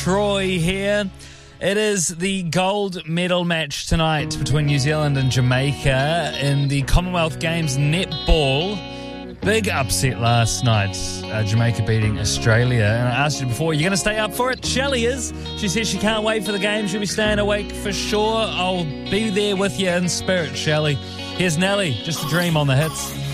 Troy here. It is the gold medal match tonight between New Zealand and Jamaica in the Commonwealth Games netball. Big upset last night, Jamaica beating Australia. And I asked you before, are you going to stay up for it? Shelley is. She says she can't wait for the game. She'll be staying awake for sure. I'll be there with you in spirit, Shelley. Here's Nelly, Just a Dream on the hits.